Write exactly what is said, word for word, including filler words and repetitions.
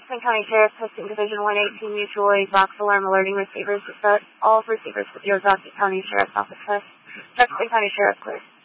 Jefferson County Sheriff's Testing Division one eighteen Mutual Aid Box Alarm alerting receivers to start all receivers with your Ozaukee County Sheriff's Office test. Jefferson County Sheriff clear.